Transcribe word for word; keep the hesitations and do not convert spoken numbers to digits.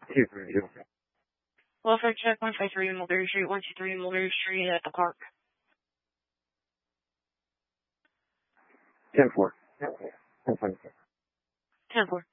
two three two. Welfare check one five three Mulberry Street, one two three Mulberry Street at the park. ten four. ten four. ten four.